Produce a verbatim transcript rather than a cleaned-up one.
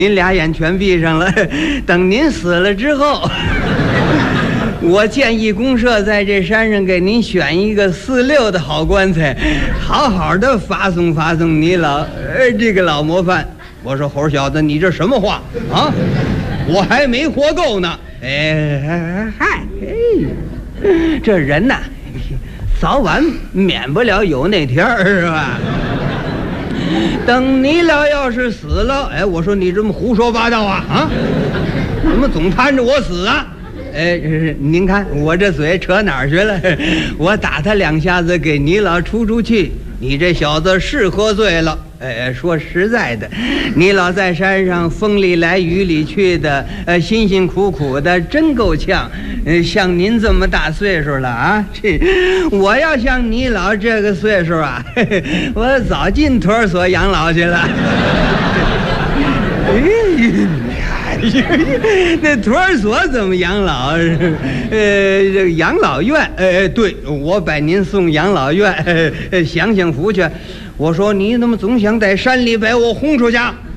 您俩眼全闭上了，等您死了之后，我建议公社在这山上给您选一个四六的好棺材，好好的发送发送你老呃这个老模范。我说猴小子，你这什么话啊？我还没活够呢。哎嗨，哎，这人呐，早晚免不了有那天儿，是吧？等你老要是死了，哎，我说你这么胡说八道啊啊！怎么总盼着我死啊？哎，您看我这嘴扯哪儿去了？我打他两下子，给你老出出气。你这小子是喝醉了。哎，说实在的，你老在山上风里来雨里去的，呃，辛辛苦苦的，真够呛。呃，像您这么大岁数了啊，这我要像你老这个岁数啊，嘿嘿，我早进托儿所养老去了。那托儿所怎么养老？呃，这个养老院，呃，对，我把您送养老院，呃，享享福去。我说你怎么总想在山里把我轰出去？